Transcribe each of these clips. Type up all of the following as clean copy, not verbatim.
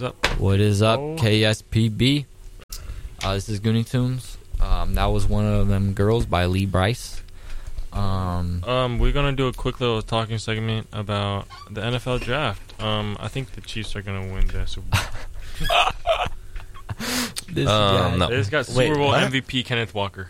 is up? What is up, Oh. KSPB? This is Goonie Tunes. That was One of Them Girls by Lee Bryce. We're gonna do a quick little talking segment about the NFL draft. I think the Chiefs are gonna win the Super Bowl. This guy. No. They just got Wait, Super Bowl what? MVP Kenneth Walker.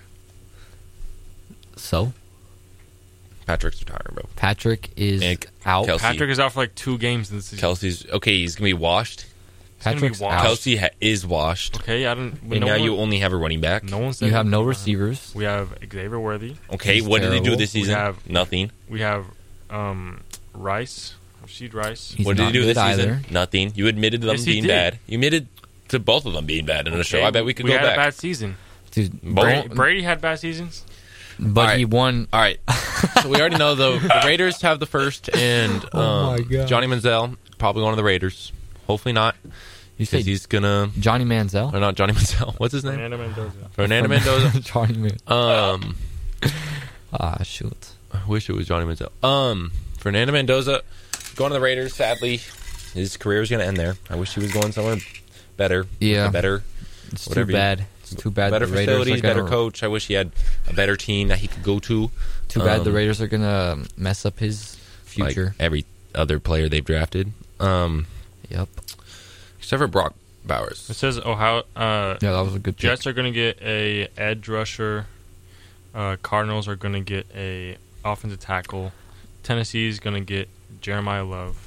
So, Patrick's retiring, bro. Patrick is And out. Kelsey. Patrick is out for like 2 games in the season. Kelsey's okay. He's gonna be washed. gonna be Patrick's washed. out. Kelsey is washed, Okay, I don't. and now you only have a running back. No one said You have no that. receivers. We have Xavier Worthy. Okay, He's what did they do terrible. this We season? have- Nothing. We have Rice, Rashid Rice. He's What did not they do good this season? either. Nothing. You admitted to them Yes, he being did. bad. You admitted to both of them being bad in the show. Okay, I bet we could go had back. a bad season. Dude, Brady had bad seasons. but All he right. won. All right. So we already know the Raiders have the first, and Oh my God. Johnny Manziel probably one of the Raiders. Hopefully not, You say because he's gonna. Johnny Manziel? Or not Johnny Manziel. What's his name? Fernando Mendoza. Fernando Mendoza. Johnny Man. Shoot. I wish it was Johnny Manziel. Fernando Mendoza going to the Raiders. Sadly, his career is going to end there. I wish he was going somewhere better. Yeah. Better. It's Whatever too you- bad. It's too bad Better the Raiders facilities, are gonna, better coach. I wish he had a better team that he could go to. Too bad the Um, Raiders are going to mess up his future. Like every other player they've drafted. Yep. Except for Brock Bowers. It says Ohio. Yeah, that was a good pick. Jets are going to get a edge rusher. Cardinals are going to get a offensive tackle. Tennessee is going to get Jeremiah Love.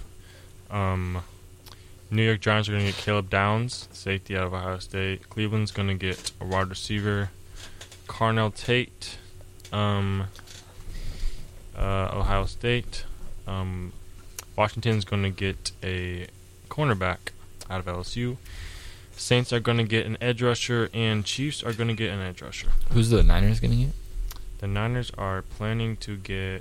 New York Giants are going to get Caleb Downs, safety out of Ohio State. Cleveland's going to get a wide receiver, Carnell Tate, Ohio State. Washington's going to get a cornerback out of LSU. Saints are going to get an edge rusher, and Chiefs are going to get an edge rusher. Who's the Niners going to get? The Niners are planning to get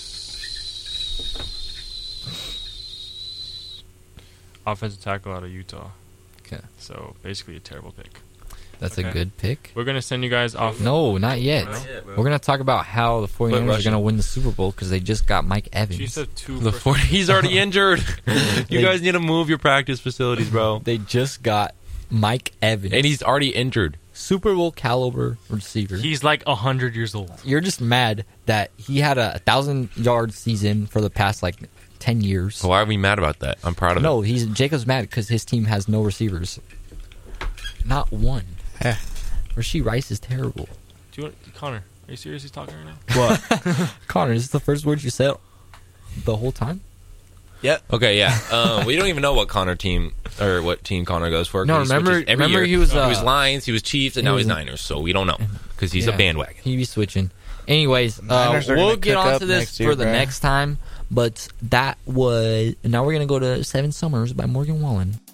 offensive tackle out of Utah. Okay. So basically a terrible pick. That's Okay. a good pick. We're going to send you guys off. No, not yet. No? We're going to talk about how the 49ers are Russian. going to win the Super Bowl because they just got Mike Evans. Chiefs have 2 The first- 40, he's already injured. You They- guys need to move your practice facilities, bro. They just got Mike Evans. And he's already injured. Super Bowl caliber receiver. He's like 100 years old. You're just mad that he had a 1,000-yard season for the past, 10 years. So why are we mad about that? I'm proud of No, him. Jacob's mad because his team has no receivers. Not one. Rashid Rice is terrible. Do you want, Connor, are you seriously talking right now? What? Connor, is this the first word you said the whole time? Yep. Okay, yeah. We don't even know what Connor team or what team Connor goes for. 'cause No, he remember- switches every remember year. he was, Lions, he was Chiefs, and he now was- he's Niners. So we don't know because he's a Yeah. bandwagon. He be switching. Anyways, Niners are we'll gonna get cook on up to this next year, for the bro. next time. But that was... Now we're going to go to 7 Summers by Morgan Wallen.